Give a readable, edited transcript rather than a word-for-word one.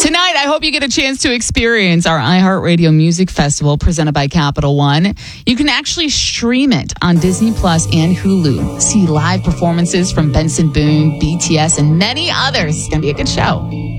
Tonight, I hope you get a chance to experience our iHeartRadio Music Festival presented by Capital One. You can actually stream it on Disney Plus and Hulu. See live performances from Benson Boone, BTS, and many others. It's going to be a good show.